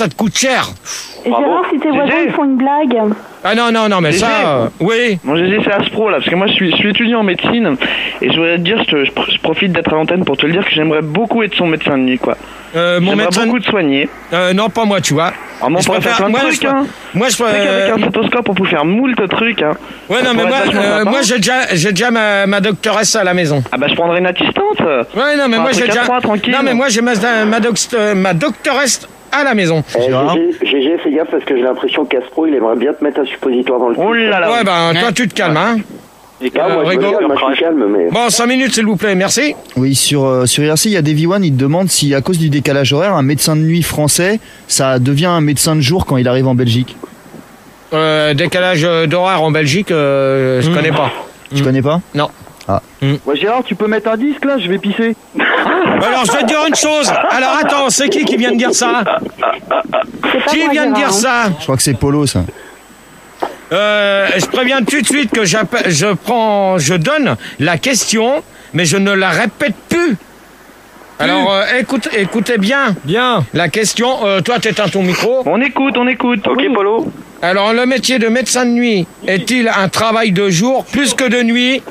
ça te coûte cher. Gérard, si tes voisins ils font une blague. Ah non, mais GG. ça... oui. Mon GG, c'est Aspro, là, parce que moi, je suis étudiant en médecine, et je voudrais te dire, je profite d'être à l'antenne pour te le dire, que j'aimerais beaucoup être son médecin de nuit, quoi. Mon médecin... beaucoup te soigner. Non, pas moi, tu vois. Ah, on pourrait faire plein de trucs, hein. Moi, je Avec un stéthoscope, on peut faire moult trucs, hein. Ouais, non, mais moi, j'ai déjà ma doctoresse à la maison. Ah bah, je prendrais une assistante. Ouais, non, mais moi, j'ai déjà... tranquille. Non, mais moi, j'ai ma doctoresse à la maison. GG, fais gaffe parce que j'ai l'impression qu'Aspro, il aimerait bien te mettre un suppositoire dans le cul. Oh là là. Ouais, bah, toi, tu te calmes, hein. Moi, je suis calme, mais... Bon, 5 minutes, s'il vous plaît, merci. Oui, sur IRC, il y a Davy One, il te demande si, à cause du décalage horaire, un médecin de nuit français, ça devient un médecin de jour quand il arrive en Belgique. Décalage d'horaire en Belgique, je connais pas. Tu connais pas? Non. Ah. Ouais, Gérard, tu peux mettre un disque là, je vais pisser. Alors, je vais te dire une chose. Alors, attends, c'est qui vient de dire ça? Qui vient de dire ça? Je crois que c'est Polo, ça. Je préviens tout de suite que je donne la question, mais je ne la répète plus. Alors, écoutez bien. Bien. La question, toi, t'éteins ton micro. On écoute. Ok, Polo. Alors, le métier de médecin de nuit est-il un travail de jour plus que de nuit?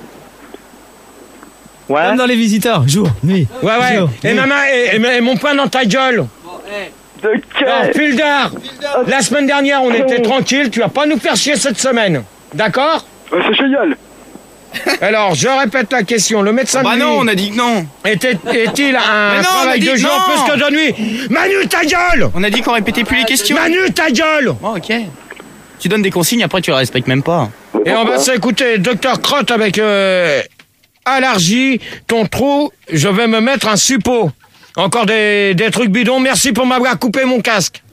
Ouais. Comme dans les visiteurs, jour, nuit. Ouais. Jour, Et nuit. maman, et mon poing dans ta gueule. Alors, Pildar, la semaine dernière, on était tranquille. Tu vas pas nous faire chier cette semaine. D'accord? C'est génial. Alors, je répète la question. Le médecin de nuit... Bah non, on a dit que non. Est-il un Mais non, on a travail dit de que jour non. plus que de nuit? Manu, ta gueule! On a dit qu'on répétait plus les questions. Manu, ta gueule! Bon, ok. Tu donnes des consignes, après tu les respectes même pas. Et on va s'écouter Dr Crotte avec allergie, ton trou, je vais me mettre un suppôt. Encore des trucs bidons. Merci pour m'avoir coupé mon casque.